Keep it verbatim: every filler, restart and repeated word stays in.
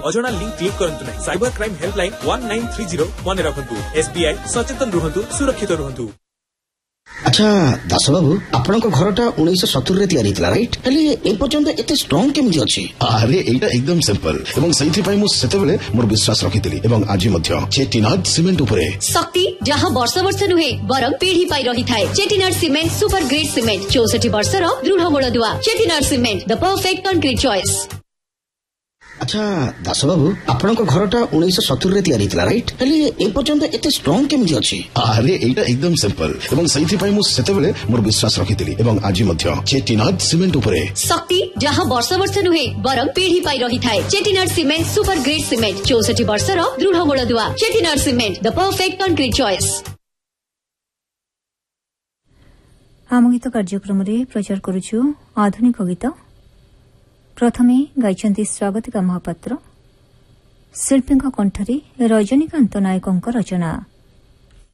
अजଣା link click करंतु नहीं। Cyber crime helpline one nine three zero मन रखंतु। एसबीआई सचेतन रुहंतु, सुरक्षित रुहंतु। अच्छा दास बाबू आपण घरटा उन्नीस सत्तर रे तैयारी थिला राइट हेले ए पर्यंत एते स्ट्रांग केमि अछि? अरे एटा एकदम सिंपल एवं सही पई मु सेतेबेले मोर विश्वास रखितली एवं आज मध्य चेटीनाड सीमेंट उपरे शक्ति जहां वर्ष वर्ष नुहे बरम पीढ़ी पाई रही थाए। Chettinad cement super grade cement चौसठ वर्षर दृढ़ मूलदुआ। Chettinad cement the perfect concrete choice. अच्छा दास बाबू आपण घरटा उन्नीस सत्तर रे तैयारी थिला राइट हेले ए पर्यंत एते स्ट्रांग केमि अछि? अरे एटा एकदम सिंपल एवं सही पई मु सेतेबेले मोर विश्वास रखितली एवं आज मध्य चेटीनाड सीमेंट उपरे शक्ति जहां वर्ष वर्ष नुहे बरम पीढ़ी पाई रही थाए। Chettinad cement super grade cement चौसठ वर्षर दृढ़ मूलदुआ। Chettinad cement the perfect concrete choice. आम गीत कार्यक्रम रे प्रचार करूछु आधुनिक गीत। प्रथमे गाइछन्ति स्वागतिका महापात्र शिल्पीଙ୍କ କଣ୍ଠରେ ରଜନୀକାନ୍ତ ନାୟକଙ୍କ ରଚନା।